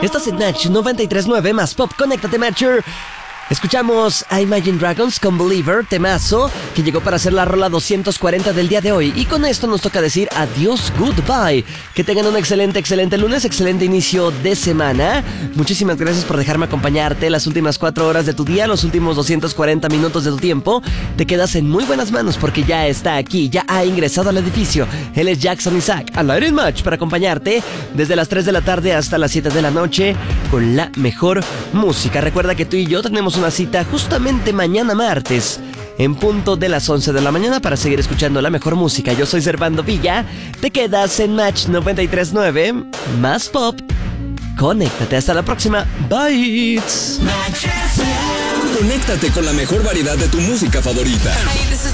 Estás en Match 93.9 más pop. Conéctate, Matcher. Escuchamos a Imagine Dragons con Believer, temazo, que llegó para hacer la rola 240 del día de hoy. Y con esto nos toca decir adiós, goodbye. Que tengan un excelente lunes, excelente inicio de semana. Muchísimas gracias por dejarme acompañarte las últimas 4 horas de tu día, los últimos 240 minutos de tu tiempo. Te quedas en muy buenas manos porque ya está aquí, ya ha ingresado al edificio. Él es Jackson Isaac, al aire en Match, para acompañarte desde las 3 de la tarde hasta las 7 de la noche con la mejor música. Recuerda que tú y yo tenemos una cita justamente mañana martes en punto de las 11 de la mañana para seguir escuchando la mejor música. Yo soy Servando Villa. Te quedas en Match 93.9 más pop. Conéctate, hasta la próxima. Bye. Conéctate con la mejor variedad de tu música favorita.